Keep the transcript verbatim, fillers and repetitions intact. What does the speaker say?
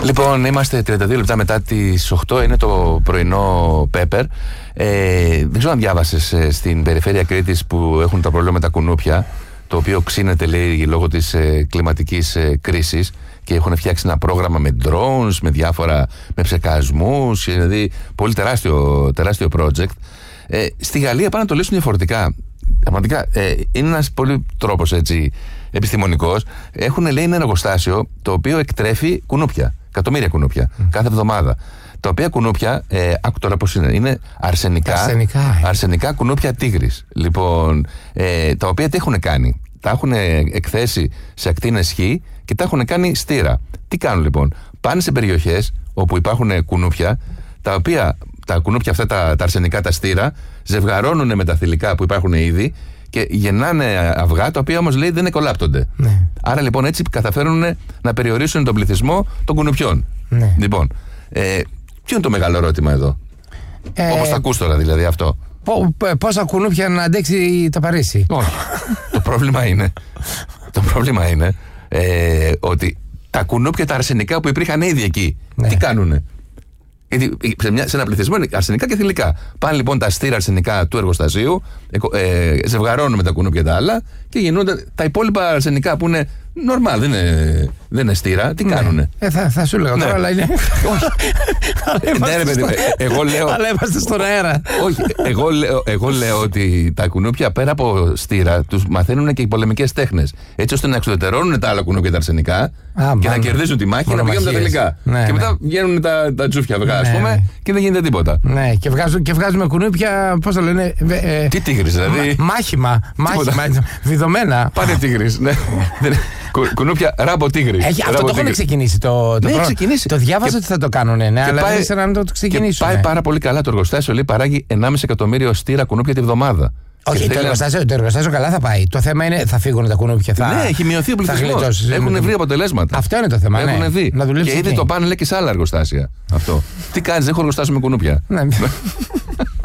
Λοιπόν, είμαστε τριάντα δύο λεπτά μετά τις οκτώ, είναι το πρωινό Πέπερ. Ε, δεν ξέρω αν διάβασες ε, στην περιφέρεια Κρήτης που έχουν τα προβλήματα με τα κουνούπια, το οποίο ξύνεται, λέει, λόγω της ε, κλιματικής ε, κρίσης, και έχουν φτιάξει ένα πρόγραμμα με drones, με διάφορα, με ψεκασμούς, δηλαδή πολύ τεράστιο, τεράστιο project. Ε, στη Γαλλία πάνε να το λύσουν διαφορετικά. Πραγματικά ε, είναι ένας πολύ τρόπος έτσι επιστημονικός. Έχουν, λέει, ένα εργοστάσιο το οποίο εκτρέφει κουνούπια, εκατομμύρια κουνούπια mm. κάθε εβδομάδα. Τα οποία κουνούπια, ε, άκου τώρα πώς είναι, είναι αρσενικά, αρσενικά, αρσενικά κουνούπια τίγρης. Λοιπόν, ε, τα οποία τι έχουν κάνει? Τα έχουν εκθέσει σε ακτίνες Χ και τα έχουν κάνει στήρα. Τι κάνουν λοιπόν? Πάνε σε περιοχές όπου υπάρχουν κουνούπια, τα οποία τα κουνούπια αυτά, τα, τα αρσενικά, τα στήρα, ζευγαρώνουν με τα θηλυκά που υπάρχουν ήδη και γεννάνε αυγά, τα οποία όμως, λέει, δεν εκολάπτονται. Ναι. Άρα λοιπόν έτσι καταφέρουν να περιορίσουν τον πληθυσμό των κουνουπιών. Ναι. Λοιπόν, ε, ποιο είναι το μεγάλο ερώτημα εδώ? Ε, Όπως θα ακούς τώρα δηλαδή αυτό. Πόσα κουνούπια να αντέξει το Παρίσι? Όχι. το πρόβλημα είναι, το πρόβλημα είναι ε, ότι τα κουνούπια τα αρσενικά που υπήρχαν ήδη εκεί, ναι, τι κάνουνε? Γιατί σε, μια, σε ένα πληθυσμό είναι αρσενικά και θηλυκά. Πάνε λοιπόν τα στήρα αρσενικά του εργοστασίου, ε, ζευγαρώνουν με τα κουνούπια τα άλλα και γεννούνται τα υπόλοιπα αρσενικά που είναι normal, δεν είναι, δεν είναι στήρα. Τι, ναι, κάνουνε? Ε, θα, θα σου λέω, ναι, τώρα, αλλά είναι. Όχι. Ναι, ρε παιδί, εγώ λέω. Αλλά είμαστε στον αέρα. Όχι, εγώ λέω, εγώ λέω ότι τα κουνούπια πέρα από στήρα τους μαθαίνουν και οι πολεμικές τέχνες. Έτσι ώστε να εξουδετερώνουν τα άλλα κουνούπια τα αρσενικά Α, και μάλλον να κερδίζουν τη μάχη και να πηγαίνουν τα τελικά. Ναι, και μετά, ναι, βγαίνουν τα, τα τζούφια αυγά, ας, ναι, πούμε, ναι, και δεν γίνεται τίποτα. Ναι, και, βγάζουν, και βγάζουμε κουνούπια, πώς το λένε. Ε, Τι τίγρης, δηλαδή? Μα, μάχημα. Μάχημα. Βιδωμένα. Πάνε τίγρης, ναι. Κου, κουνούπια ράμπο τίγρης. Έχει, αυτό το έχουν ξεκινήσει. Το, το, ναι, προ... ξεκινήσει. Το διάβασα και, ότι θα το κάνουν, ναι, αλλά δεν ήθελα να το ξεκινήσουν. Και πάει πάρα πολύ καλά το εργοστάσιο, λέει, παράγει ενάμιση εκατομμύριο στήρα κουνούπια τη βδομάδα. Όχι, το εργοστάσιο, το εργοστάσιο καλά θα πάει. Το θέμα είναι, θα φύγουν τα κουνούπια. Θα... Ναι, έχει μειωθεί ο πληθυσμός. Έχουν βρει αποτελέσματα. Αυτό είναι το θέμα. Έχουν, ναι, δει. Να και ήδη το πάνε, λέει, και σε άλλα εργοστάσια. Αυτό. Τι κάνεις, έχω εργοστάσιο με κουνούπια.